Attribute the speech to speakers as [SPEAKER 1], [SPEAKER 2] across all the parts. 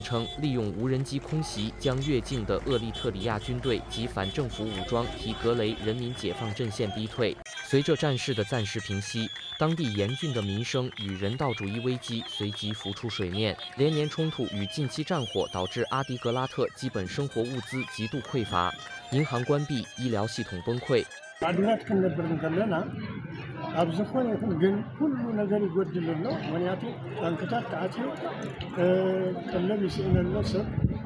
[SPEAKER 1] 称，利用无人机空袭将越境的厄立特里亚军队及反政府武装提格雷人民解放阵线逼退。随着战事的暂时平息，当地严峻的民生与人道主义危机随即浮出水面。连年冲突与近期战火导致阿迪格拉特基本生活物资极度匮乏，银行关闭，医疗系统崩溃。
[SPEAKER 2] ኣብ ዝኾነ ይኹን ግን ኩሉ ነገር ይጎድለሎ ምክንያቱ ባንክታት ተኣትዩ ቀለብ ይስእነሎ ሰብ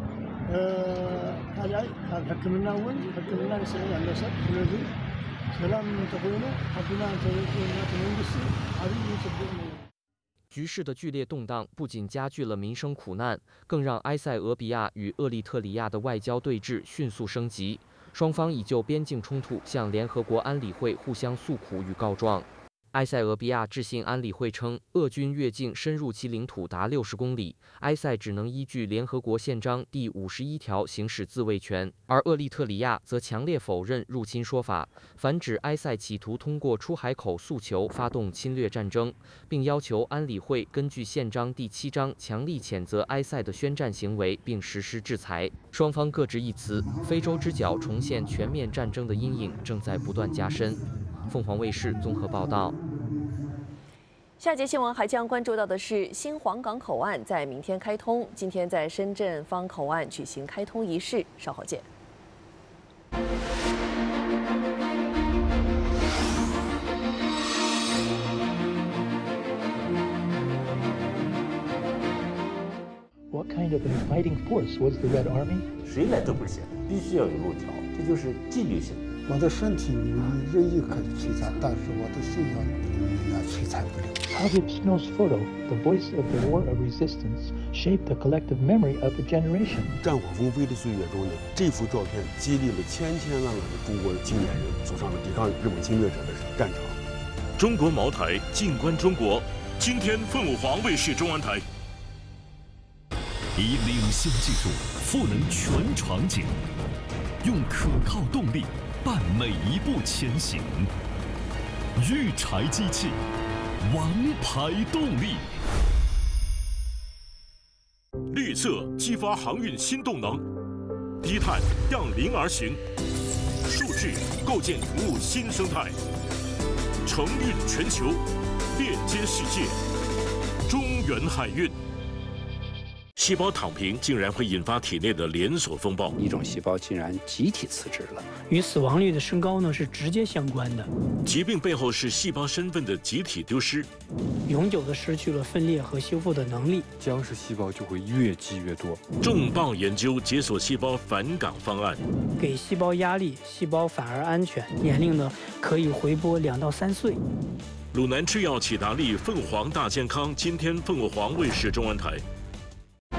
[SPEAKER 2] ካልኣይ ኣብ ሕክምና እውን ሕክምና ይስእ ያለ ሰብ ስለዚ ሰላም እንተኮይኑ ዓድና እንተናት መንግስቲ ዓብዪ ችግር ነው።
[SPEAKER 1] 局势的剧烈动荡不仅加剧了民生苦难，更让埃塞俄比亚与厄立特里亚的外交对峙迅速升级。双方已就边境冲突向联合国安理会互相诉苦与告状。 埃塞俄比亚致信安理会称，俄军越境深入其领土达60公里，埃塞只能依据联合国宪章第51条行使自卫权，而厄立特里亚则强烈否认入侵说法，反指埃塞企图通过出海口诉求发动侵略战争，并要求安理会根据宪章第7章强力谴责埃塞的宣战行为，并实施制裁。双方各执一词，非洲之角重现全面战争的阴影正在不断加深。凤凰卫视综合报道。
[SPEAKER 3] 下节新闻还将关注到的是，新黄港口岸在明天开通，今天在深圳方口岸举行开通仪式，稍后见。
[SPEAKER 4] What kind of an fighting force was the Red Army?
[SPEAKER 5] 谁来都不行，必须要有路条，这就是纪律性。
[SPEAKER 2] 我的身体任意可以摧残，但是我的信仰你也摧残不了。
[SPEAKER 4] How did Pino's photo, the voice of the war of resistance, shape the collective memory of a generation?
[SPEAKER 6] 战火纷飞的岁月中呢，这幅照片激励了千千万万的中国青年人走上了抵抗日本侵略者的战场。
[SPEAKER 7] 中国茅台，静观中国。今天凤舞华卫视中文台。
[SPEAKER 8] 以领先技术赋能全场景，用可靠动力伴每一步前行。育柴机器，王牌动力。
[SPEAKER 7] 绿色激发航运新动能，低碳让零而行，数据构建服务新生态，承运全球，链接世界。中原海运。 细胞躺平竟然会引发体内的连锁风暴，
[SPEAKER 9] 一种细胞竟然集体辞职了，
[SPEAKER 10] 与死亡率的升高呢是直接相关的。
[SPEAKER 7] 疾病背后是细胞身份的集体丢失，
[SPEAKER 10] 永久的失去了分裂和修复的能力，
[SPEAKER 11] 僵尸细胞就会越积越多。
[SPEAKER 7] 重磅研究解锁细胞返岗方案，
[SPEAKER 10] 给细胞压力，细胞反而安全，年龄呢可以回拨2到3岁。
[SPEAKER 7] 鲁南制药、启达利、凤凰大健康，今天凤凰卫视中文台。